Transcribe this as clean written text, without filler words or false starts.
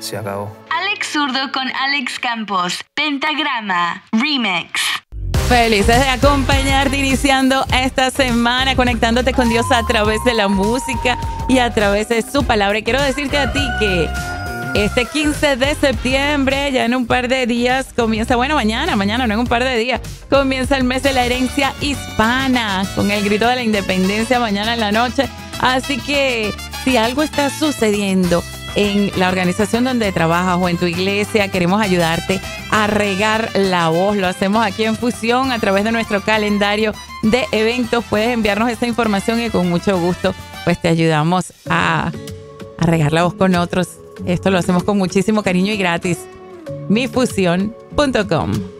se acabó. Alex Zurdo con Alex Campos. Pentagrama Remix. Felices de acompañarte iniciando esta semana, conectándote con Dios a través de la música y a través de su palabra. Y quiero decirte a ti que este 15 de septiembre, ya en un par de días, comienza, bueno, mañana, no en un par de días, comienza el mes de la herencia hispana con el grito de la independencia mañana en la noche. Así que si algo está sucediendo en la organización donde trabajas o en tu iglesia, queremos ayudarte a regar la voz. Lo hacemos aquí en Fusión a través de nuestro calendario de eventos. Puedes enviarnos esa información y con mucho gusto pues te ayudamos a regar la voz con otros. Esto lo hacemos con muchísimo cariño y gratis. mifusión.com